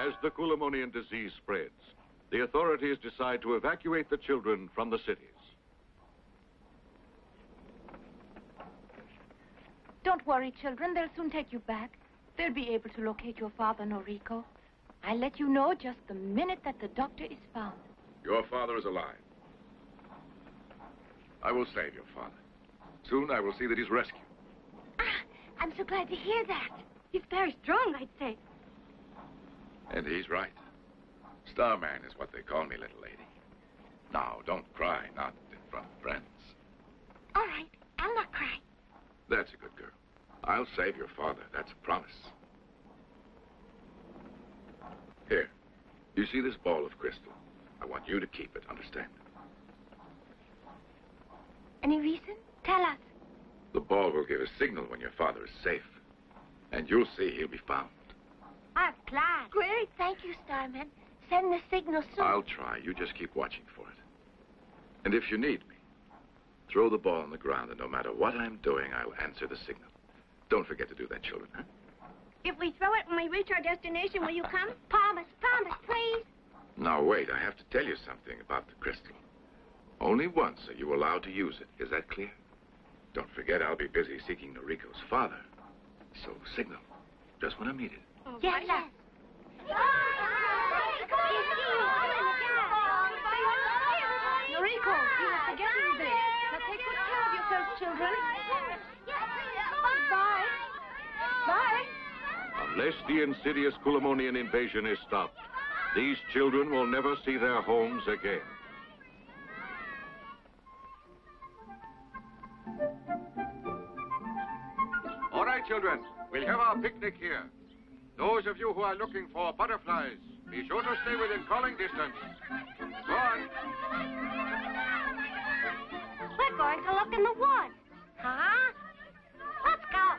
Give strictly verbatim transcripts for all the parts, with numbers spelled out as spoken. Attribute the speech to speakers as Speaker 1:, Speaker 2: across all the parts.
Speaker 1: As the Kulamonian disease spreads, the authorities decide to evacuate the children from the cities.
Speaker 2: Don't worry, children. They'll soon take you back. They'll be able to locate your father, Noriko. I'll let you know just the minute that the doctor is found.
Speaker 3: Your father is alive. I will save your father. Soon I will see that he's rescued.
Speaker 4: Ah, I'm so glad to hear that. He's very strong, I'd say.
Speaker 3: And he's right. Starman is what they call me, little lady. Now, don't cry, not in front of friends.
Speaker 4: All right, I'll not cry.
Speaker 3: That's a good girl. I'll save your father. That's a promise. Here. You see this ball of crystal? I want you to keep it, understand?
Speaker 4: Any reason? Tell us.
Speaker 3: The ball will give a signal when your father is safe. And you'll see he'll be found.
Speaker 4: I'm glad. Great. Thank you, Starman. Send the signal soon.
Speaker 3: I'll try. You just keep watching for it. And if you need me, throw the ball on the ground, and no matter what I'm doing, I'll answer the signal. Don't forget to do that, children, huh?
Speaker 4: If we throw it when we reach our destination, will you come? Promise, promise, please.
Speaker 3: Now, wait. I have to tell you something about the crystal. Only once are you allowed to use it. Is that clear? Don't forget, I'll be busy seeking Noriko's father. So, signal. Just when I'm needed.
Speaker 4: Oh, yes, yes.
Speaker 2: Noriko, you are forgetting this. Now take good care of yourselves, children. Bye. Bye.
Speaker 1: Unless the insidious Kulamonian invasion is stopped, these children will never see their homes again.
Speaker 5: All right, children. We'll have our picnic here. Those of you who are looking for butterflies, be sure to stay within calling distance. Go on.
Speaker 4: We're going to look in the woods. Huh? Let's go.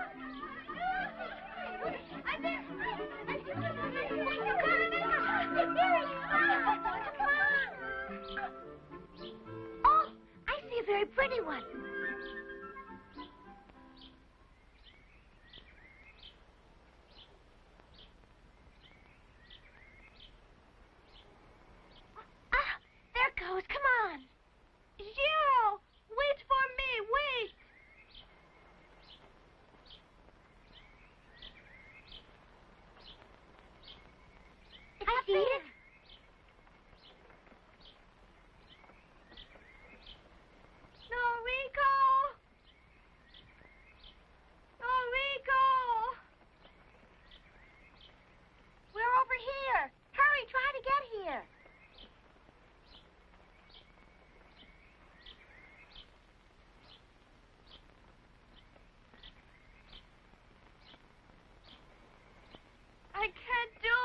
Speaker 4: Oh, I see a very pretty one. Ah, there it goes. Come on. Zero! Wait for me! Wait! I see it. Noriko! Noriko! We're over here. Hurry, try to get here. I can't do